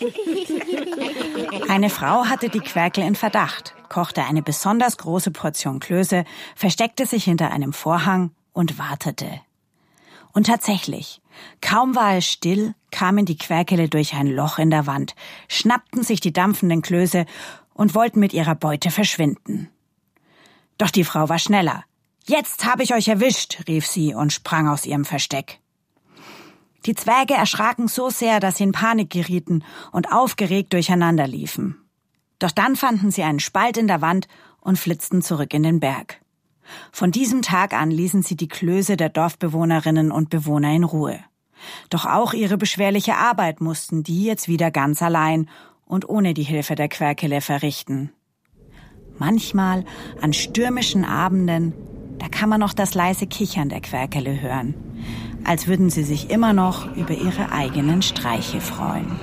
Eine Frau hatte die Querkel in Verdacht, kochte eine besonders große Portion Klöße, versteckte sich hinter einem Vorhang und wartete. Und tatsächlich, kaum war es still, kamen die Querkele durch ein Loch in der Wand, schnappten sich die dampfenden Klöße und wollten mit ihrer Beute verschwinden. Doch die Frau war schneller. »Jetzt habe ich euch erwischt«, rief sie und sprang aus ihrem Versteck. Die Zwerge erschraken so sehr, dass sie in Panik gerieten und aufgeregt durcheinander liefen. Doch dann fanden sie einen Spalt in der Wand und flitzten zurück in den Berg. Von diesem Tag an ließen sie die Klöße der Dorfbewohnerinnen und Bewohner in Ruhe. Doch auch ihre beschwerliche Arbeit mussten die jetzt wieder ganz allein und ohne die Hilfe der Querkele verrichten. Manchmal, an stürmischen Abenden, da kann man noch das leise Kichern der Querkele hören, als würden sie sich immer noch über ihre eigenen Streiche freuen.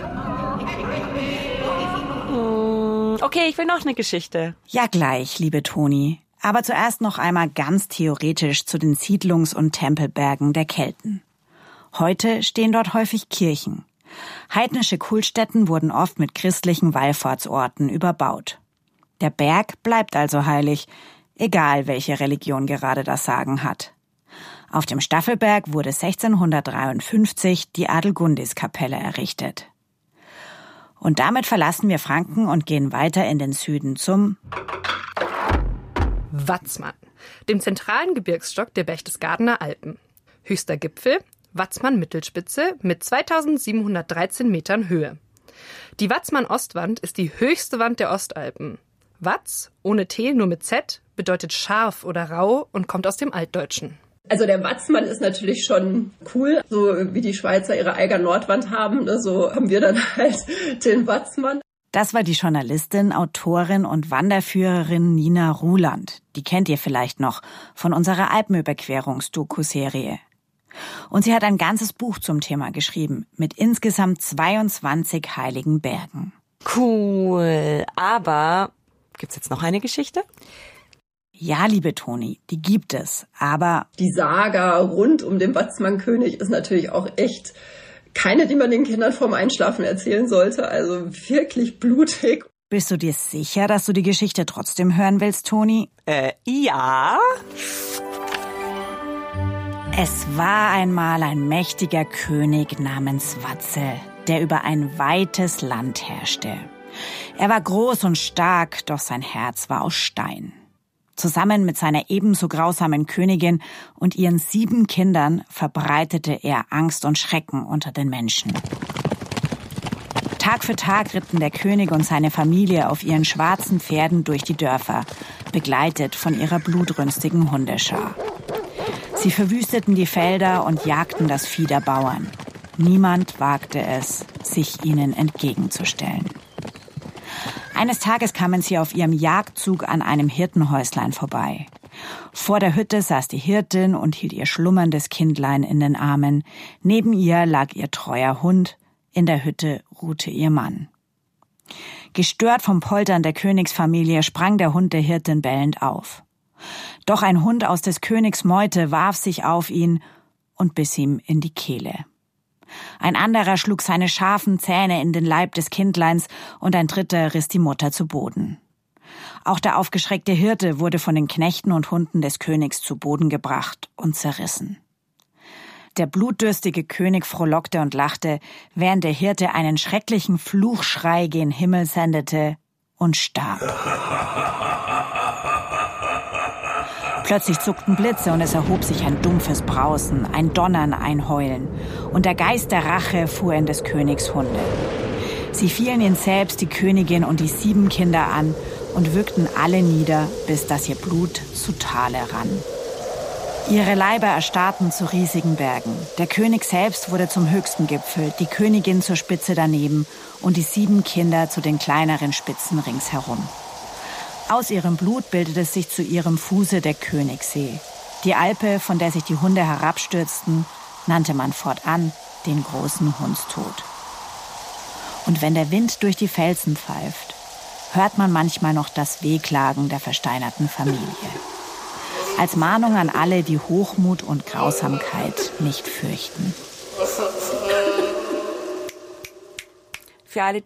Okay, ich will noch eine Geschichte. Ja, gleich, liebe Toni. Aber zuerst noch einmal ganz theoretisch zu den Siedlungs- und Tempelbergen der Kelten. Heute stehen dort häufig Kirchen. Heidnische Kultstätten wurden oft mit christlichen Wallfahrtsorten überbaut. Der Berg bleibt also heilig, egal welche Religion gerade das Sagen hat. Auf dem Staffelberg wurde 1653 die Adelgundiskapelle errichtet. Und damit verlassen wir Franken und gehen weiter in den Süden zum Watzmann, dem zentralen Gebirgsstock der Berchtesgadener Alpen. Höchster Gipfel, Watzmann-Mittelspitze mit 2713 Metern Höhe. Die Watzmann-Ostwand ist die höchste Wand der Ostalpen. Watz, ohne T, nur mit Z, bedeutet scharf oder rau und kommt aus dem Altdeutschen. Also der Watzmann ist natürlich schon cool, so wie die Schweizer ihre Eiger Nordwand haben, ne, so haben wir dann halt den Watzmann. Das war die Journalistin, Autorin und Wanderführerin Nina Ruland. Die kennt ihr vielleicht noch von unserer Alpenüberquerungs-Doku-Serie. Und sie hat ein ganzes Buch zum Thema geschrieben, mit insgesamt 22 heiligen Bergen. Cool, aber gibt's jetzt noch eine Geschichte? Ja, liebe Toni, die gibt es, aber die Saga rund um den Watzmann-König ist natürlich auch echt keine, die man den Kindern vorm Einschlafen erzählen sollte. Also wirklich blutig. Bist du dir sicher, dass du die Geschichte trotzdem hören willst, Toni? Ja. Es war einmal ein mächtiger König namens Watzel, der über ein weites Land herrschte. Er war groß und stark, doch sein Herz war aus Stein. Zusammen mit seiner ebenso grausamen Königin und ihren 7 Kindern verbreitete er Angst und Schrecken unter den Menschen. Tag für Tag ritten der König und seine Familie auf ihren schwarzen Pferden durch die Dörfer, begleitet von ihrer blutrünstigen Hundeschar. Sie verwüsteten die Felder und jagten das Vieh der Bauern. Niemand wagte es, sich ihnen entgegenzustellen. Eines Tages kamen sie auf ihrem Jagdzug an einem Hirtenhäuslein vorbei. Vor der Hütte saß die Hirtin und hielt ihr schlummerndes Kindlein in den Armen. Neben ihr lag ihr treuer Hund, in der Hütte ruhte ihr Mann. Gestört vom Poltern der Königsfamilie sprang der Hund der Hirtin bellend auf. Doch ein Hund aus des Königs Meute warf sich auf ihn und biss ihm in die Kehle. Ein anderer schlug seine scharfen Zähne in den Leib des Kindleins und ein dritter riss die Mutter zu Boden. Auch der aufgeschreckte Hirte wurde von den Knechten und Hunden des Königs zu Boden gebracht und zerrissen. Der blutdürstige König frohlockte und lachte, während der Hirte einen schrecklichen Fluchschrei gen Himmel sendete und starb. Plötzlich zuckten Blitze und es erhob sich ein dumpfes Brausen, ein Donnern, ein Heulen. Und der Geist der Rache fuhr in des Königs Hunde. Sie fielen ihn selbst, die Königin und die 7 Kinder an und würgten alle nieder, bis dass ihr Blut zu Tale rann. Ihre Leiber erstarrten zu riesigen Bergen. Der König selbst wurde zum höchsten Gipfel, die Königin zur Spitze daneben und die 7 Kinder zu den kleineren Spitzen ringsherum. Aus ihrem Blut bildete sich zu ihrem Fuße der Königssee. Die Alpe, von der sich die Hunde herabstürzten, nannte man fortan den großen Hundstod. Und wenn der Wind durch die Felsen pfeift, hört man manchmal noch das Wehklagen der versteinerten Familie. Als Mahnung an alle, die Hochmut und Grausamkeit nicht fürchten. Für alle,